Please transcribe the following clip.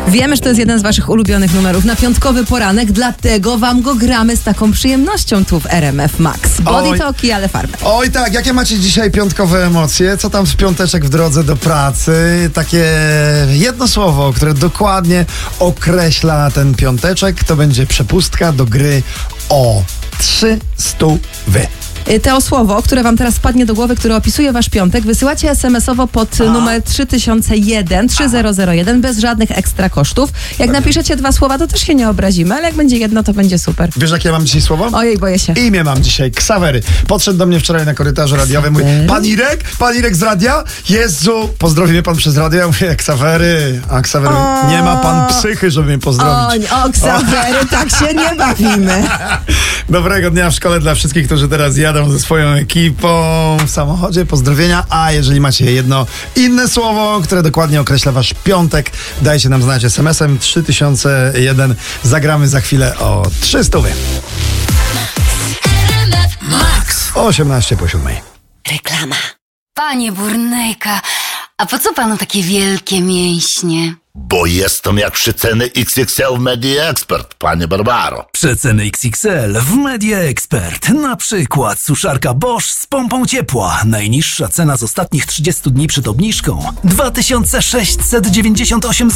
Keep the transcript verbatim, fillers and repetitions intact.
Wiemy, że to jest jeden z waszych ulubionych numerów na piątkowy poranek, dlatego wam go gramy z taką przyjemnością tu w R M F Max. Body Oj. Talk i Ale Farmer. Oj tak, jakie macie dzisiaj piątkowe emocje? Co tam w piąteczek w drodze do pracy? Takie jedno słowo, które dokładnie określa ten piąteczek, to będzie przepustka do gry o trzy stówy. To słowo, które wam teraz spadnie do głowy, które opisuje wasz piątek, wysyłacie es em esowo pod A. numer trzy tysiące jeden, trzy zero zero jeden bez żadnych ekstra kosztów. Jak napiszecie dwa słowa, to też się nie obrazimy, ale jak będzie jedno, to będzie super. Wiesz, jakie mam dzisiaj słowo? Ojej, boję się. Imię mam dzisiaj, Ksawery. Podszedł do mnie wczoraj na korytarzu radiowym, mówi: Pan Irek? Pan Irek z radia? Jezu, pozdrowi mnie pan przez radio. Ja mówię: Ksawery. A Ksawery mówi: nie ma pan psychy, żeby mnie pozdrowić. O, o Ksawery, tak się nie bawimy. Dobrego dnia w szkole dla wszystkich, którzy teraz jadą ze swoją ekipą w samochodzie. Pozdrowienia. A jeżeli macie jedno inne słowo, które dokładnie określa wasz piątek, dajcie nam znać es em esem trzy tysiące jeden. Zagramy za chwilę o trzysta. Max. osiemnaście po siódmej. Reklama. Panie Burnejka, a po co panu takie wielkie mięśnie? Bo jestem jak przeceny iks iks el w Media Expert, panie Barbaro. Przeceny iks iks el w Media Expert. Na przykład suszarka Bosch z pompą ciepła. Najniższa cena z ostatnich trzydziestu dni przed obniżką dwa tysiące sześćset dziewięćdziesiąt osiem